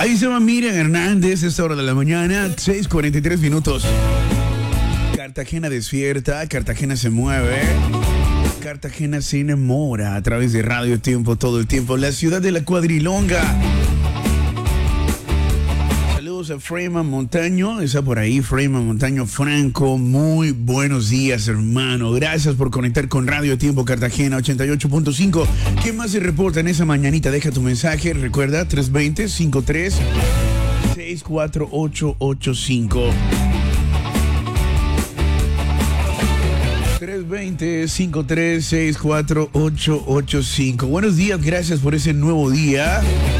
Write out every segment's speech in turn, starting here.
Ahí se va Miriam Hernández, esta hora de la mañana, 6:43 minutos. Cartagena despierta, Cartagena se mueve, Cartagena se enamora a través de Radio Tiempo todo el tiempo. La ciudad de la cuadrilonga. Saludos a Freeman Montaño, está por ahí Freeman Montaño Franco. Muy buenos días, hermano. Gracias por conectar con Radio Tiempo Cartagena 88.5. ¿Qué más se reporta en esa mañanita? Deja tu mensaje. Recuerda 320-53-64885. 320-53-64885. Buenos días, gracias por ese nuevo día.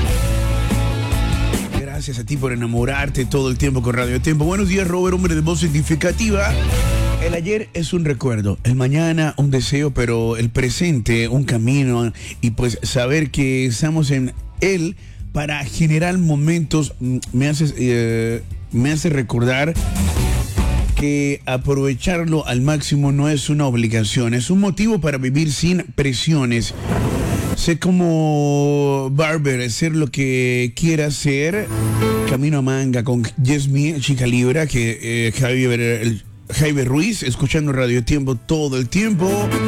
Gracias a ti por enamorarte todo el tiempo con Radio Tiempo. Buenos días, Robert, hombre de voz significativa. El ayer es un recuerdo, el mañana un deseo, pero el presente un camino. Y pues saber que estamos en él para generar momentos me hace recordar que aprovecharlo al máximo no es una obligación, es un motivo para vivir sin presiones. Sé como Barber, ser lo que quiera ser. Camino a Manga con Yesmi, Chica Libra, que Javier Ruiz, escuchando Radio Tiempo todo el tiempo.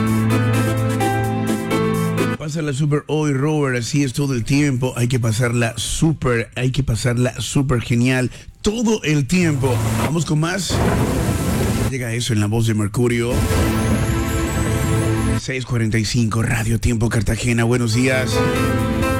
Pásala super hoy, Robert, así es todo el tiempo. Hay que pasarla super genial todo el tiempo. Vamos con más. Llega eso en la voz de Mercurio. 6:45, Radio Tiempo Cartagena. Buenos días.